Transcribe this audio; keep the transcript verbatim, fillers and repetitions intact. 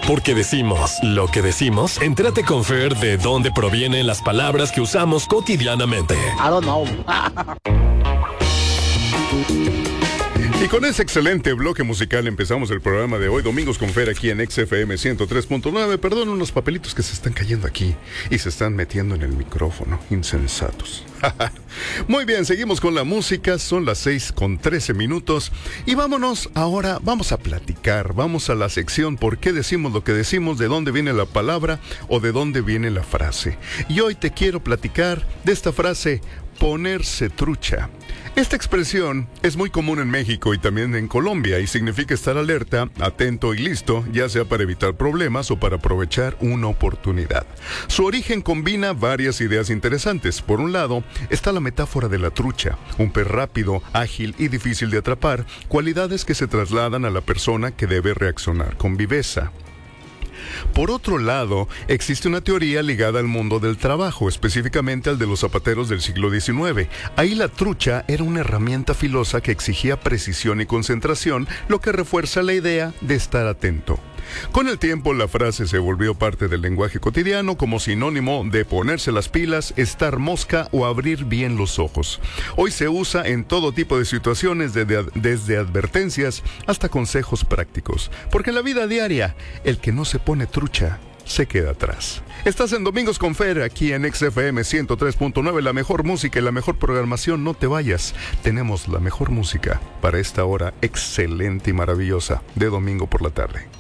Porque decimos lo que decimos, entrate con Fer de dónde provienen las palabras que usamos cotidianamente. I don't know. Y con ese excelente bloque musical empezamos el programa de hoy, Domingos con Fer, aquí en X F M ciento tres punto nueve. Perdón, unos papelitos que se están cayendo aquí y se están metiendo en el micrófono. Insensatos. Muy bien, seguimos con la música. Son las seis con trece minutos. Y vámonos ahora, vamos a platicar. Vamos a la sección ¿por qué decimos lo que decimos? ¿De dónde viene la palabra o de dónde viene la frase? Y hoy te quiero platicar de esta frase, ponerse trucha. Esta expresión es muy común en México y también en Colombia y significa estar alerta, atento y listo, ya sea para evitar problemas o para aprovechar una oportunidad. Su origen combina varias ideas interesantes. Por un lado, está la metáfora de la trucha, un pez rápido, ágil y difícil de atrapar, cualidades que se trasladan a la persona que debe reaccionar con viveza. Por otro lado, existe una teoría ligada al mundo del trabajo, específicamente al de los zapateros del siglo diecinueve. Ahí la trucha era una herramienta filosa que exigía precisión y concentración, lo que refuerza la idea de estar atento. Con el tiempo, la frase se volvió parte del lenguaje cotidiano como sinónimo de ponerse las pilas, estar mosca o abrir bien los ojos. Hoy se usa en todo tipo de situaciones, desde, desde advertencias hasta consejos prácticos. Porque en la vida diaria, el que no se pone trucha se queda atrás. Estás en Domingos con Fer, aquí en X F M ciento tres punto nueve, la mejor música y la mejor programación. No te vayas, tenemos la mejor música para esta hora excelente y maravillosa de domingo por la tarde.